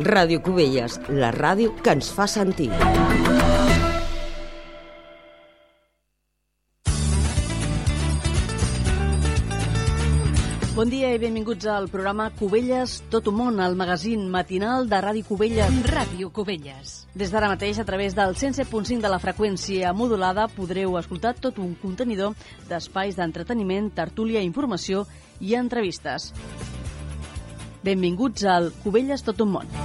Ràdio Cubelles, la ràdio que ens fa sentir. Bon dia i benvinguts al programa Cubelles Tot un món, el magazín matinal de Ràdio Cubelles. Ràdio Cubelles. Des d'ara mateix, a través del 107.5 de la freqüència modulada, podreu escoltar tot un contenidor d'espais d'entreteniment, tertúlia, informació i entrevistes. Benvinguts al Cubelles Tot un món.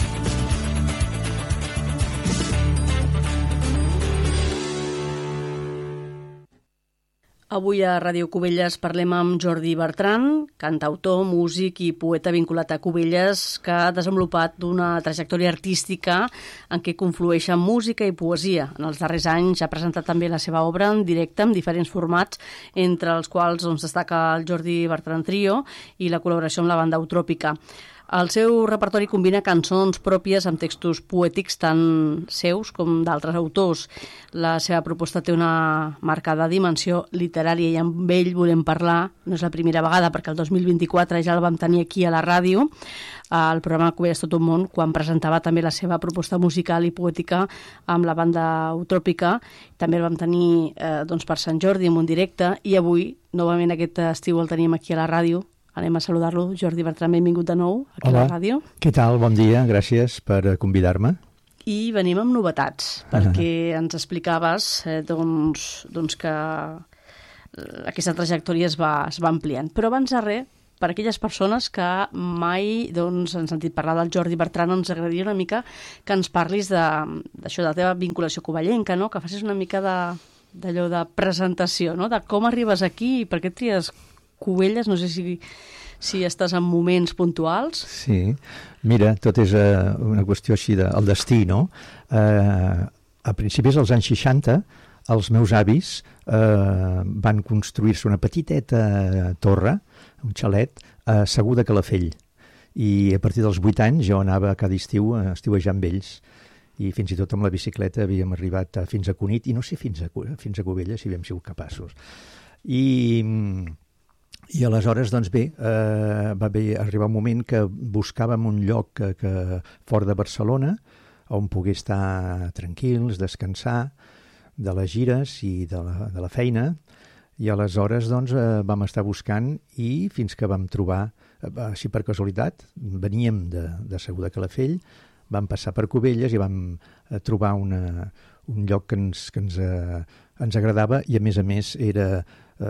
Avui a Ràdio Cubelles parlem amb Jordi Bertran, cantautor, músic i poeta vinculat a Cubelles, que ha desenvolupat una trajectòria artística en què conflueixen música i poesia. En els darrers anys ha presentat també la seva obra en directe en diferents formats, entre els quals destaca el Jordi Bertran Trio i la col·laboració amb la banda Utròpica. El seu repertori combina cançons pròpies amb textos poètics tant seus com d'altres autors. La seva proposta té una marcada dimensió literària i amb ell volem parlar, no és la primera vegada perquè el 2024 ja el vam tenir aquí a la ràdio, al programa Cubelles Tot un món, quan presentava també la seva proposta musical i poètica amb la banda Utròpica. També el vam tenir per Sant Jordi en un directe i avui, novament aquest estiu, el tenim aquí a la ràdio. Anem a saludar-lo. Jordi Bertran, benvingut de nou aquí a la ràdio. Què tal? Bon dia, gràcies per convidar-me. I venim amb novetats, perquè ens explicaves que aquesta trajectòria es va ampliant. Però abans de res, per aquelles persones que mai han sentit parlar del Jordi Bertran, ens agradaria una mica que ens parlis d'això, de la teva vinculació covellenca, no? Que facis una mica d'allò de presentació, no? De com arribes aquí i per què tries Cubelles, no sé si estàs en moments puntuals. Sí, mira, tot és una qüestió així del destí, no? A principis dels anys 60, els meus avis van construir-se una petiteta torre, un xalet, a Segur de Calafell. I a partir dels 8 anys jo anava cada estiu a estiuejar amb ells. I fins i tot amb la bicicleta havíem arribat fins a Cunit, i no sé fins a Cubelles si havíem sigut capaços. I aleshores, va arribar un moment que buscàvem un lloc fora de Barcelona on pogués estar tranquils, descansar de les gires i de la feina, i aleshores vam estar buscant i fins que vam trobar, així per casualitat, veníem de Segur de Calafell, vam passar per Cubelles i vam trobar un lloc que ens agradava i a més era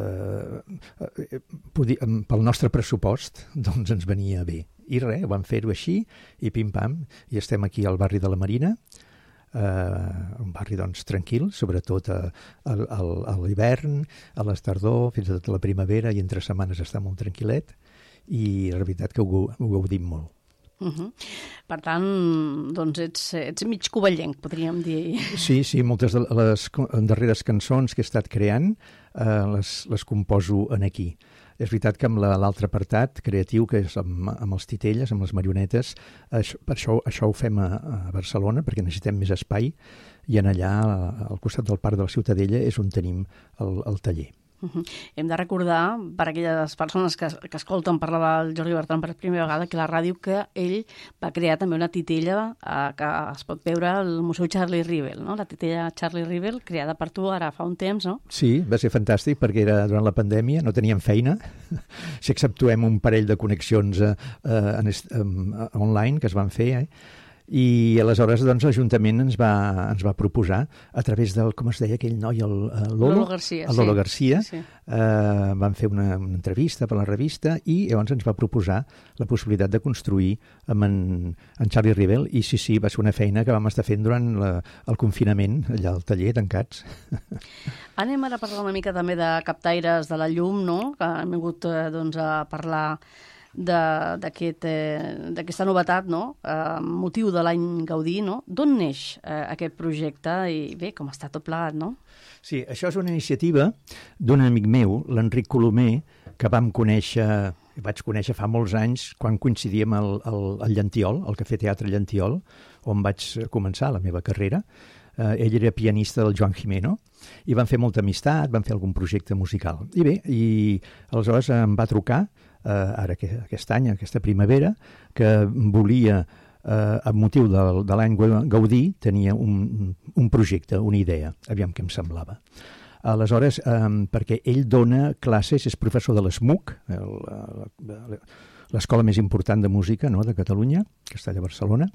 pel nostre pressupost ens venia bé. I res, vam fer-ho així i pim-pam, i estem aquí al barri de la Marina, un barri tranquil, sobretot a l'hivern, a l'estardor, fins i tot a la primavera, i entre setmanes està molt tranquil·let, i la veritat que ho gaudim molt. Per tant, ets mig covellenc, podríem dir. Sí, moltes de les darreres cançons que he estat creant les composo aquí. És veritat que amb l'altre apartat creatiu, que és amb els titelles, amb les marionetes, per això ho fem a Barcelona, perquè necessitem més espai, i en allà, al costat del Parc de la Ciutadella, és on tenim el taller. Hem de recordar, per aquelles persones que escolten parlar del Jordi Bertran per primera vegada, que la ràdio que ell va crear també una titella que es pot veure al Museu Charlie Rivel, no? La titella Charlie Rivel, creada per tu ara fa un temps, no? Sí, va ser fantàstic perquè era durant la pandèmia, no teníem feina, si exceptuem un parell de connexions online que es van fer, i aleshores l'Ajuntament ens va proposar a través del, com es deia aquell noi, Lolo Garcia, Lolo Garcia, van fer una entrevista per la revista i llavors ens va proposar la possibilitat de construir amb en Charlie Rivel, i sí, va ser una feina que vam estar fent durant el confinament, allà al taller, tancats. Anem ara a parlar una mica també de captaires de la llum, no? Que hem vingut a parlar d'aquesta novetat, no? Motiu de l'any Gaudí, no? D'on neix aquest projecte i bé, com està tot plegat, no? Sí, això és una iniciativa d'un amic meu, l'Enric Colomer, que vaig conèixer fa molts anys quan coincidíem al Llantiol, al Cafè Teatre Llantiol, on vaig començar la meva carrera. Ell era pianista del Joan Jimeno i van fer molta amistat, van fer algun projecte musical. I bé, aleshores em va trucar ara aquest any, aquesta primavera, que volia amb motiu de l'any Gaudí, tenia un projecte, una idea, aviam què em semblava. Aleshores, perquè ell dona classes, és professor de l'ESMUC, l'escola més important de música, no?, de Catalunya, que està allà a Barcelona,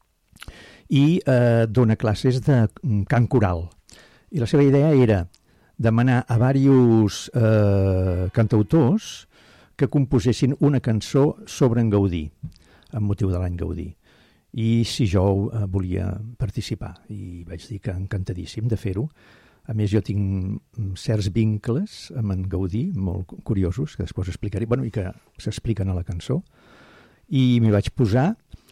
i dona classes de cant coral. I la seva idea era demanar a diversos cantautors que composessin una cançó sobre en Gaudí, amb motiu de l'any Gaudí. I si jo volia participar, i vaig dir que encantadíssim de fer-ho. A més, jo tinc certs vincles amb en Gaudí, molt curiosos, que després explicaré, i que s'expliquen a la cançó. I m'hi vaig posar,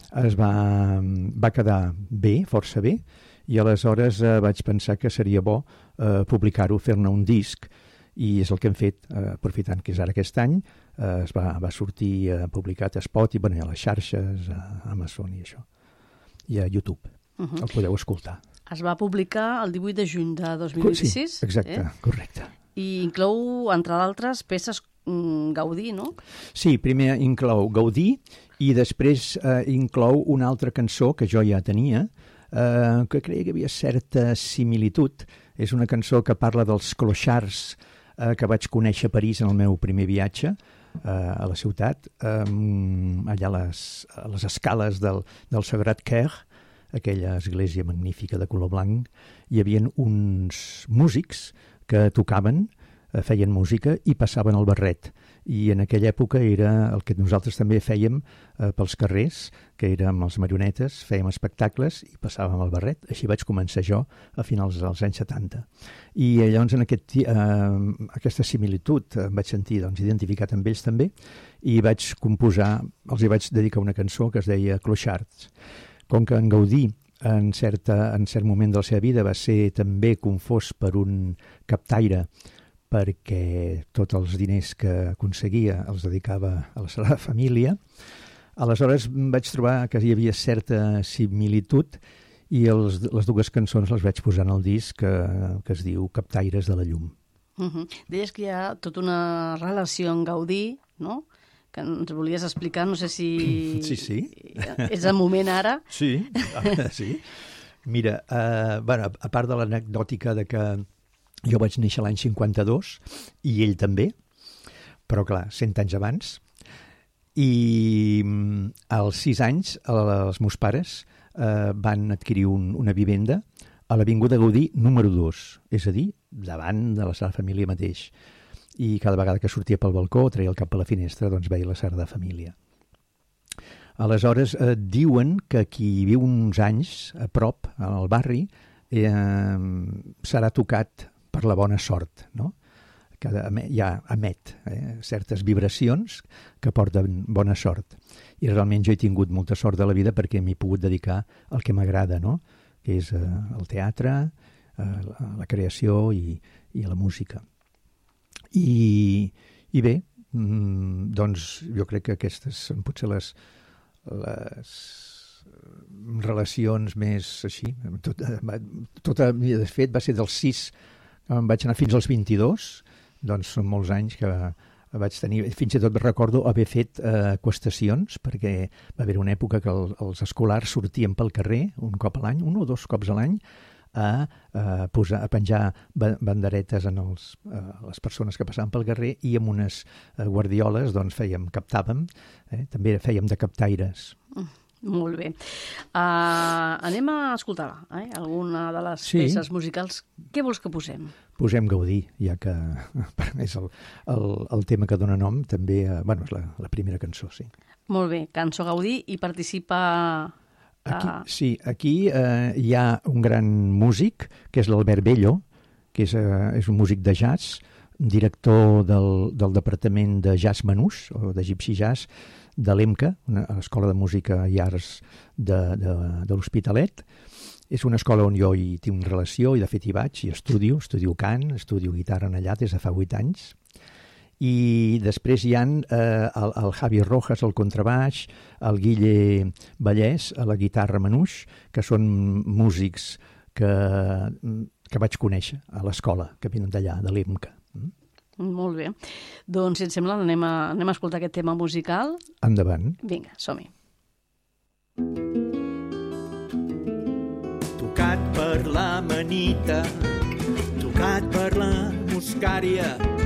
va quedar bé, força bé, i aleshores vaig pensar que seria bo publicar-ho, fer-ne un disc, i és el que hem fet, aprofitant que és ara aquest any, va sortir publicat a Spotify, a les xarxes, a Amazon i això, i a YouTube. El podeu escoltar. Es va publicar el 18 de juny de 2016. Sí, exacte, correcte. I inclou, entre d'altres, peces Gaudí, no? Sí, primer inclou Gaudí i després inclou una altra cançó que jo ja tenia, que creia que hi havia certa similitud. És una cançó que parla dels clochards que vaig conèixer a París en el meu primer viatge a la ciutat, allà a les escales del Sagrat Cœur, aquella església magnífica de color blanc. Hi havia uns músics que tocaven, feien música i passaven el barret. I en aquella època era el que nosaltres també fèiem pels carrers, que érem els marionetes, fèiem espectacles i passàvem el barret. Així vaig començar jo a finals dels anys 70. I llavors en aquesta similitud em vaig sentir identificat amb ells també i vaig composar, els hi vaig dedicar una cançó que es deia Clochards. Com que en Gaudí en cert moment de la seva vida va ser també confós per un captaire, perquè tots els diners que aconseguia els dedicava a la Sagrada Família. Aleshores vaig trobar que hi havia certa similitud i les dues cançons les vaig posar en el disc que es diu Captaires de la llum. Deies que hi ha tota una relació amb Gaudí, no?, que ens volies explicar, no sé si... Sí. És el moment ara. Sí. Mira, a part de l'anecdòtica de que jo vaig néixer l'any 52 i ell també, però clar, 100 anys abans, i als 6 anys els meus pares van adquirir una vivenda a l'Avinguda Gaudí número 2, és a dir, davant de la Sagrada Família mateix. I cada vegada que sortia pel balcó, treia el cap a la finestra, doncs veia la Sagrada Família. Aleshores, diuen que qui viu uns anys a prop, al barri, serà tocat per la bona sort, no? Que ja emet certes vibracions que porten bona sort. I realment jo he tingut molta sort de la vida perquè m'he pogut dedicar al que m'agrada, no?, que és el teatre, la creació i la música. I bé, doncs jo crec que aquestes són potser les relacions més així. De fet, va ser dels 6, vaig anar fins als 22, doncs són molts anys que vaig tenir. Fins i tot recordo haver fet qüestacions, perquè va haver una època que els escolars sortien pel carrer un cop a l'any, un o dos cops a l'any, a penjar banderetes en les persones que passaven pel carrer i amb unes guardioles doncs captàvem, també fèiem de captaires. Molt bé. Anem a escoltar alguna de les peces musicals. Què vols que posem? Posem Gaudí, ja que és el tema que dona nom, també, és la primera cançó, sí. Molt bé, cançó Gaudí, i participa... Aquí hi ha un gran músic, que és l'Albert Bello, que és un músic de jazz, director del departament de jazz manús, o de gypsy jazz, de l'EMCA, l'Escola de Música i Arts de l'Hospitalet. És una escola on jo hi tinc una relació, i de fet hi vaig, i estudio cant, estudio guitarra allà des de fa 8 anys. I després hi ha el Javi Rojas al contrabaix, el Guille Vallès a la guitarra manús, que són músics que vaig conèixer a l'escola, que venen d'allà, de l'EMCA. Molt bé. Doncs, si et sembla, anem a escoltar aquest tema musical. Endavant. Vinga, som-hi. per la manita, tocat per la muscària,